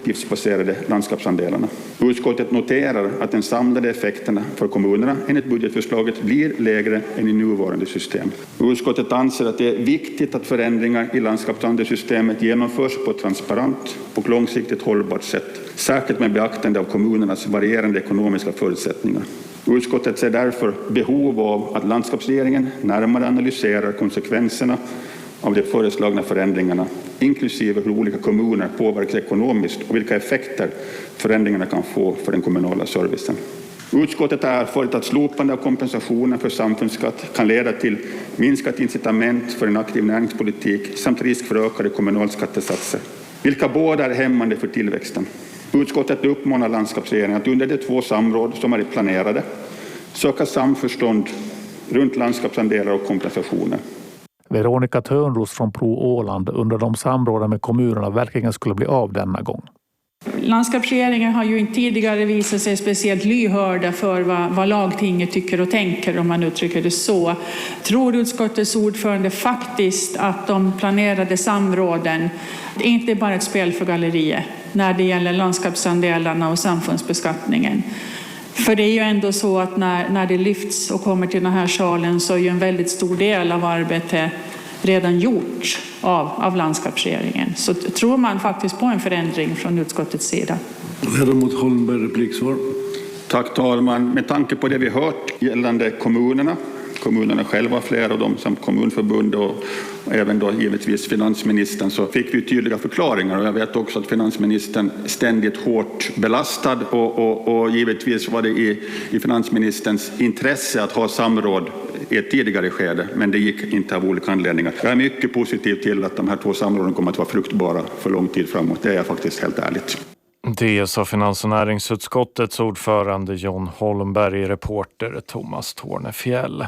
avgiftsbaserade landskapsandelarna. Utskottet noterar att den samlade effekterna för kommunerna enligt budgetförslaget blir lägre än i nuvarande system. Utskottet anser att det är viktigt att förändringar i landskapsandelssystemet genomförs på ett transparent och långsiktigt hållbart sätt, särskilt med beaktande av kommunernas varierande ekonomiska förutsättningar. Utskottet ser därför behov av att landskapsregeringen närmare analyserar konsekvenserna av de föreslagna förändringarna, inklusive hur olika kommuner påverkas ekonomiskt och vilka effekter förändringarna kan få för den kommunala servicen. Utskottet har erfarit att slopande av kompensationen för samfundsskatt kan leda till minskat incitament för en aktiv näringspolitik samt risk för ökade kommunalskattesatser, vilka båda är hämmande för tillväxten. Utskottet uppmanar landskapsregeringen att under de 2 samråd som är planerade söka samförstånd runt landskapsandelar och kompensationer. Veronica Törnros från Pro Åland undrar om samråden med kommunerna verkligen skulle bli av denna gång. Landskapsregeringen har ju inte tidigare visat sig speciellt lyhörda för vad lagtinget tycker och tänker, om man uttrycker det så. Tror utskottets ordförande faktiskt att de planerade samråden inte är bara ett spel för galleriet när det gäller landskapsandelarna och samfundsbeskattningen? För det är ju ändå så att när det lyfts och kommer till den här salen så är ju en väldigt stor del av arbetet redan gjort av landskapsregeringen. Så tror man faktiskt på en förändring från utskottets sida? Ledamot Holmberg, repliksvar. Tack talman. Med tanke på det vi hört gällande kommunerna själva, flera av dem samt kommunförbund och även då givetvis finansministern, så fick vi tydliga förklaringar. Och jag vet också att finansministern ständigt hårt belastad och givetvis var det i finansministerns intresse att ha samråd i ett tidigare skede, men det gick inte av olika anledningar. Jag är mycket positiv till att de här 2 samråden kommer att vara fruktbara för lång tid framåt. Det är jag faktiskt helt ärligt. Det sa finans- och näringsutskottets ordförande John Holmberg, reporter Thomas Tornefjäll.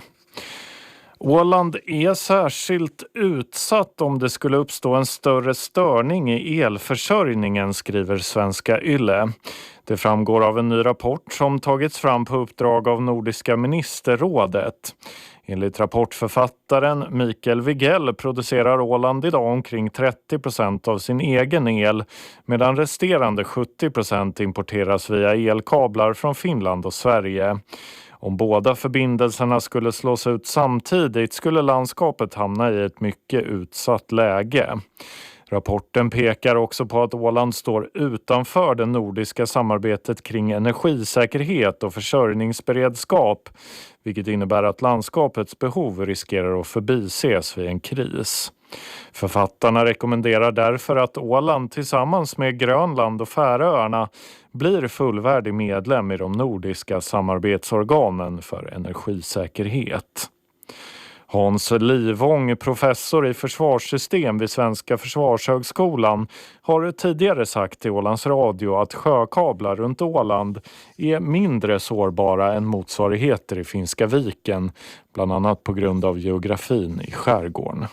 Åland är särskilt utsatt om det skulle uppstå en större störning i elförsörjningen, skriver Svenska Yle. Det framgår av en ny rapport som tagits fram på uppdrag av Nordiska ministerrådet. Enligt rapportförfattaren Mikael Wigell producerar Åland idag omkring 30% av sin egen el, medan resterande 70% importeras via elkablar från Finland och Sverige. Om båda förbindelserna skulle slås ut samtidigt skulle landskapet hamna i ett mycket utsatt läge. Rapporten pekar också på att Åland står utanför det nordiska samarbetet kring energisäkerhet och försörjningsberedskap, vilket innebär att landskapets behov riskerar att förbises vid en kris. Författarna rekommenderar därför att Åland tillsammans med Grönland och Färöarna blir fullvärdig medlem i de nordiska samarbetsorganen för energisäkerhet. Hans Livång, professor i försvarssystem vid Svenska försvarshögskolan, har tidigare sagt till Ålands Radio att sjökablar runt Åland är mindre sårbara än motsvarigheter i Finska viken, bland annat på grund av geografin i skärgården.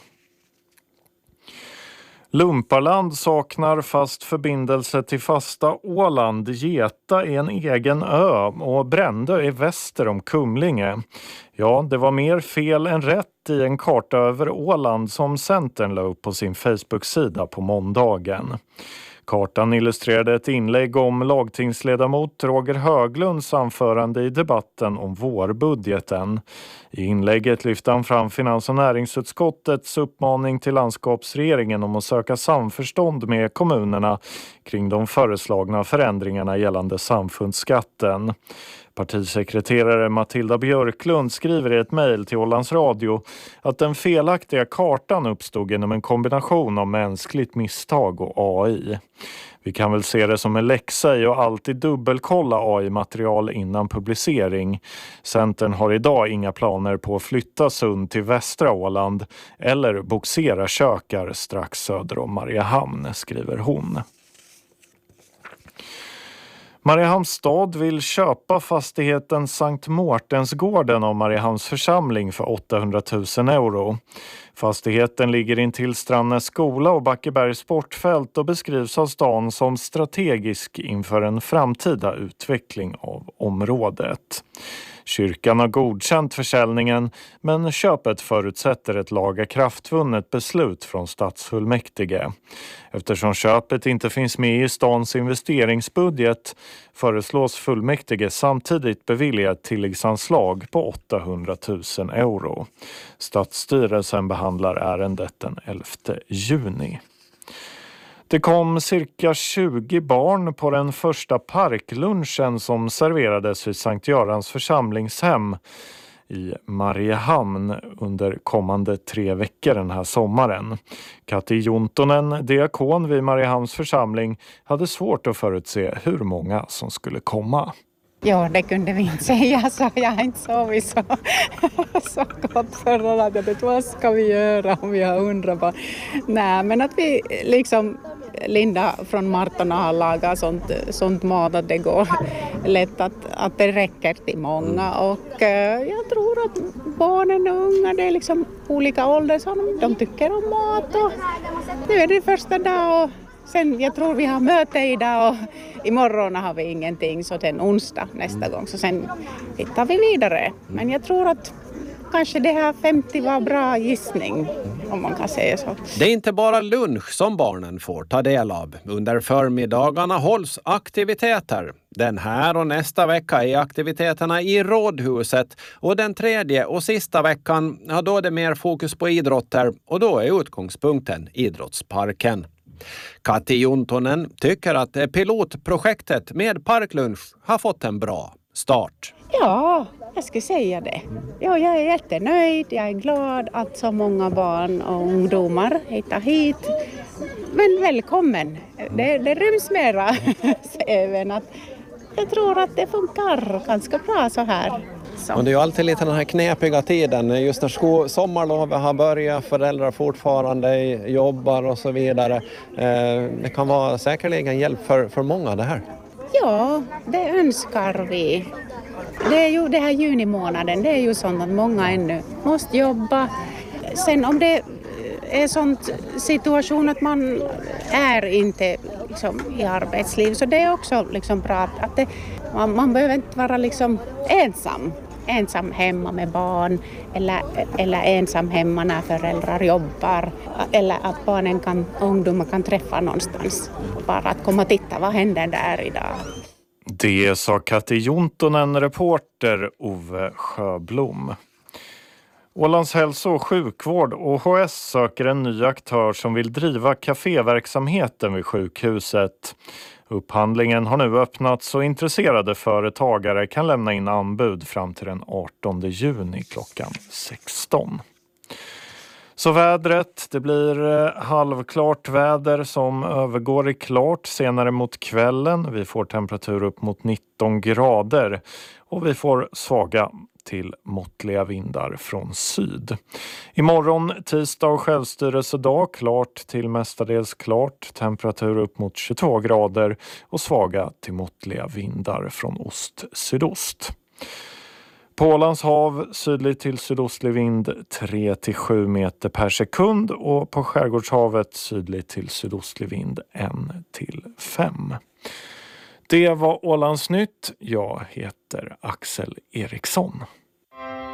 Lumparland saknar fast förbindelse till fasta Åland. Geta är en egen ö och Brändö är väster om Kumlinge. Ja, det var mer fel än rätt i en karta över Åland som Centern la upp på sin Facebook-sida på måndagen. Kartan illustrerade ett inlägg om lagtingsledamot Roger Höglunds anförande i debatten om vårbudgeten. I inlägget lyfte han fram finans- och näringsutskottets uppmaning till landskapsregeringen om att söka samförstånd med kommunerna kring de föreslagna förändringarna gällande samfundsskatten. Partisekreterare Matilda Björklund skriver i ett mejl till Ålands Radio att den felaktiga kartan uppstod genom en kombination av mänskligt misstag och AI. Vi kan väl se det som en läxa i att alltid dubbelkolla AI-material innan publicering. Centern har idag inga planer på att flytta Sund till västra Åland eller boxera kökar strax söder om Mariehamn, skriver hon. Mariehamns stad vill köpa fastigheten Sankt Mårtensgården av Mariehamns församling för 800 000 euro. Fastigheten ligger intill Strandnäs skola och Backebergs sportfält och beskrivs av stan som strategisk inför en framtida utveckling av området. Kyrkan har godkänt försäljningen, men köpet förutsätter ett lagakraftvunnet beslut från stadsfullmäktige. Eftersom köpet inte finns med i stans investeringsbudget föreslås fullmäktige samtidigt bevilja ett tilläggsanslag på 800 000 euro. Stadsstyrelsen behandlar ärendet den 11 juni. Det kom cirka 20 barn på den första parklunchen som serverades vid Sankt Görans församlingshem i Mariehamn under kommande 3 veckor den här sommaren. Kati Jontonen, diakon vid Mariehamns församling, hade svårt att förutse hur många som skulle komma. Ja, det kunde vi inte säga, så jag har inte sovit så gott förra natten. Vad ska vi göra om vi har 100 barn? Nej, men att vi liksom, Linda från Martorna har lagat sånt mat att det går lätt att det räcker till många. Och jag tror att barnen och unga, det är liksom olika ålder, så de tycker om mat. Och nu är det första dag och sen, jag tror vi har möte idag och imorgon har vi ingenting, så den onsdag nästa gång. Så sen hittar vi vidare. Men jag tror att kanske det här 50 var bra gissning, om man kan säga så. Det är inte bara lunch som barnen får ta del av. Under förmiddagarna hålls aktiviteter. Den här och nästa vecka är aktiviteterna i Rådhuset. Och den 3:e och sista veckan, ja, då är det mer fokus på idrotter. Och då är utgångspunkten Idrottsparken. Kati Jontonen tycker att pilotprojektet med parklunch har fått en bra start. Ja, jag skulle säga det. Ja, jag är jättenöjd. Jag är glad att så många barn och ungdomar hittar hit. Men välkommen. Det ryms mera. Även att jag tror att det funkar ganska bra så här. Så. Och det är ju alltid lite den här knepiga tiden. Just när sommarlovet har börjat, föräldrar fortfarande jobbar och så vidare. Det kan vara säkerligen hjälp för många det här. Ja, det önskar vi. Det är ju det här junimånaden, det är ju sånt att många ännu måste jobba. Sen om det är sån situation att man är inte liksom i arbetsliv, så det är också liksom bra att man behöver inte vara liksom ensam hemma med barn eller ensam hemma när föräldrar jobbar, eller att ungdomar kan träffa någonstans. Bara att komma och titta, vad händer där idag? Det sa Kati Jontonen, reporter Ove Sjöblom. Ålands hälso- och sjukvård OHS söker en ny aktör som vill driva kaféverksamheten vid sjukhuset. Upphandlingen har nu öppnats och intresserade företagare kan lämna in anbud fram till den 18 juni klockan 16. Så vädret, det blir halvklart väder som övergår i klart senare mot kvällen. Vi får temperatur upp mot 19 grader och vi får svaga till måttliga vindar från syd. Imorgon tisdag och självstyrelsedag, klart till mestadels klart. Temperatur upp mot 22 grader och svaga till måttliga vindar från ost-sydost. På Ålands hav sydlig till sydostlig vind 3-7 meter per sekund och på skärgårdshavet sydlig till sydostlig vind 1-5. Det var Ålands nytt. Jag heter Axel Eriksson.